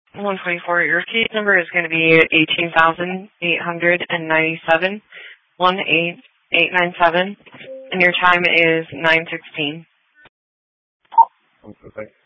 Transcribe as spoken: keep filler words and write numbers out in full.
one twenty-four. Your case number is going to be eighteen thousand eight hundred ninety-seven, one eight eight nine seven, and your time is nine sixteen. Okay.